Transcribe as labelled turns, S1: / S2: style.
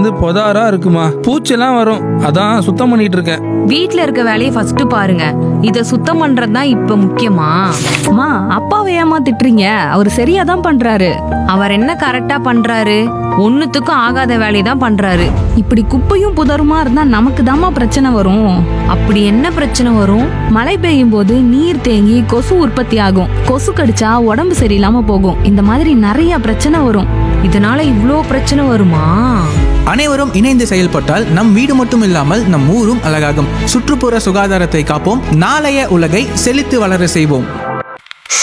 S1: பொதாரா இருக்குமா, பூச்செல்லாம் வரும். அதான் சுத்தம் பண்ணிட்டு இருக்கேன்.
S2: வீட்ல இருக்க வேலையை ஃபர்ஸ்ட் பாருங்க. இத சுத்தம் பண்றதுதான் இப்ப முக்கியமா?
S3: அம்மா, அப்பாவை ஏமா திட்டுறீங்க? அவர் சரியா தான் பண்றாரு.
S2: அவர் என்ன கரெக்டா பண்றாரு? ஒண்ணுத்துக்கும் ஆகாத வேலையை தான் பண்றாரு.
S3: இப்படி குப்பையும் புதருமா இருந்தா நமக்கு தாம்மா பிரச்சனை வரும்.
S2: அப்படி என்ன பிரச்சனை வரும்?
S3: மழை பெய்யும் போது நீர் தேங்கி கொசு உற்பத்தி ஆகும். கொசு கடிச்சா உடம்பு சரியில்லாம போகும். இந்த மாதிரி நிறைய பிரச்சனை வரும்.
S2: இதனால இவ்ளோ பிரச்சனை வருமா?
S4: அனைவரும் இணைந்து செயல்பட்டால் நம் வீடு மட்டும் இல்லாமல் நம் ஊரும் அழகாகும். சுற்றுப்புற சுகாதாரத்தை காப்போம். நாளைய உலகை செழித்து வளர செய்வோம்.